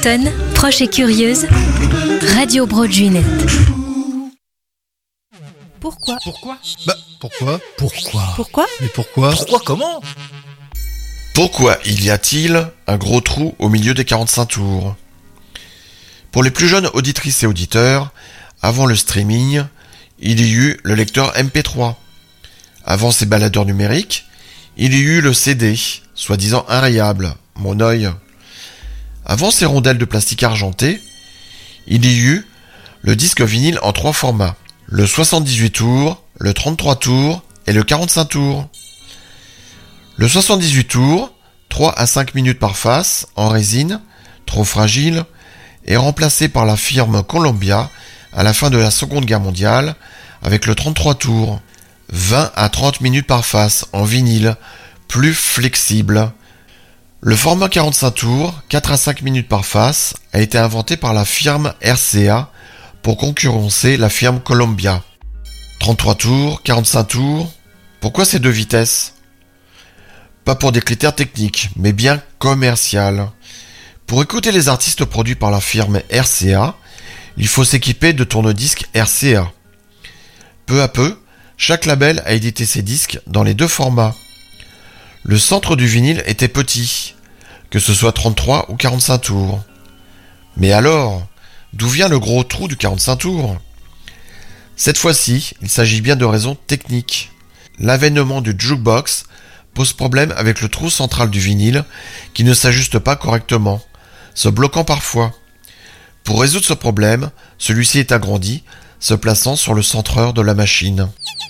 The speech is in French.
francophone, proche et curieuse, Radio Broadway. Pourquoi ? Pourquoi ? Pourquoi ? Mais pourquoi ? Pourquoi comment ? Pourquoi y a-t-il un gros trou au milieu des 45 tours ? Pour les plus jeunes auditrices et auditeurs, avant le streaming, il y eut le lecteur MP3. Avant ces baladeurs numériques, il y eut le CD, soi-disant inrayable, mon œil. Avant ces rondelles de plastique argenté, il y eut le disque vinyle en 3 formats, le 78 tours, le 33 tours et le 45 tours. Le 78 tours, 3 à 5 minutes par face, en résine, trop fragile, est remplacé par la firme Columbia à la fin de la Seconde Guerre mondiale avec le 33 tours, 20 à 30 minutes par face, en vinyle, plus flexible. Le format 45 tours, 4 à 5 minutes par face, a été inventé par la firme RCA pour concurrencer la firme Columbia. 33 tours, 45 tours, pourquoi ces 2 vitesses ? Pas pour des critères techniques, mais bien commercial. Pour écouter les artistes produits par la firme RCA, il faut s'équiper de tourne-disques RCA. Peu à peu, chaque label a édité ses disques dans les 2 formats. Le centre du vinyle était petit, que ce soit 33 ou 45 tours. Mais alors, d'où vient le gros trou du 45 tours ? Cette fois-ci, il s'agit bien de raisons techniques. L'avènement du jukebox pose problème avec le trou central du vinyle qui ne s'ajuste pas correctement, se bloquant parfois. Pour résoudre ce problème, celui-ci est agrandi, se plaçant sur le centreur de la machine.